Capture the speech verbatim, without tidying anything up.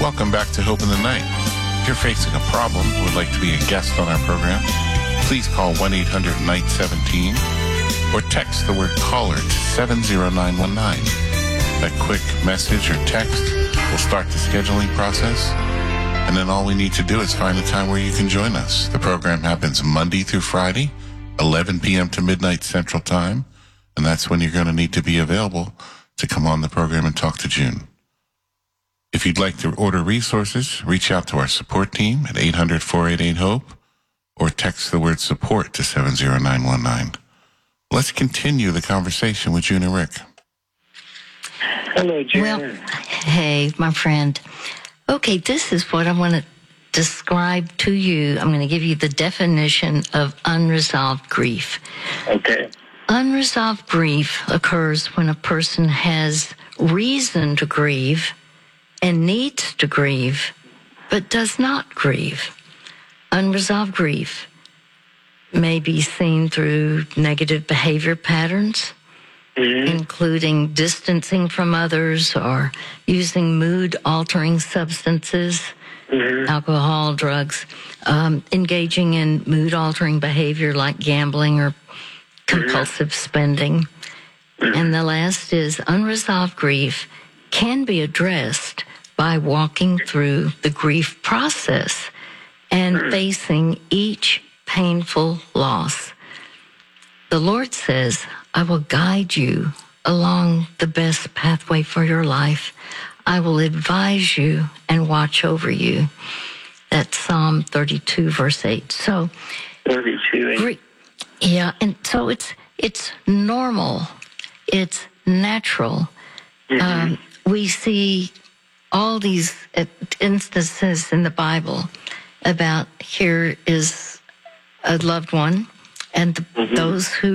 Welcome back to Hope in the Night. If you're facing a problem and would like to be a guest on our program, please call one eight hundred night seventeen or text the word caller to seven zero nine one nine. That quick message or text will start the scheduling process, and then all we need to do is find a time where you can join us. The program happens Monday through Friday, eleven p.m. to midnight Central Time, and that's when you're going to need to be available to come on the program and talk to June. If you'd like to order resources, reach out to our support team at eight hundred, four eight eight, HOPE or text the word support to seven zero nine one nine. Let's continue the conversation with June and Rick. Hello, June. Well, hey, my friend. Okay, this is what I want to describe to you. I'm going to give you the definition of unresolved grief. Okay. Unresolved grief occurs when a person has reason to grieve and needs to grieve, but does not grieve. Unresolved grief may be seen through negative behavior patterns, mm-hmm. including distancing from others or using mood-altering substances, mm-hmm. alcohol, drugs, um, engaging in mood-altering behavior like gambling or compulsive mm-hmm. spending. Mm-hmm. And the last is unresolved grief can be addressed by walking through the grief process and mm-hmm. facing each painful loss. The Lord says, I will guide you along the best pathway for your life. I will advise you and watch over you. That's Psalm thirty-two, verse eight. So, thirty-two. Yeah, and so it's it's normal. It's natural. Mm-hmm. Um, we see all these instances in the Bible about here is a loved one and the, mm-hmm. those who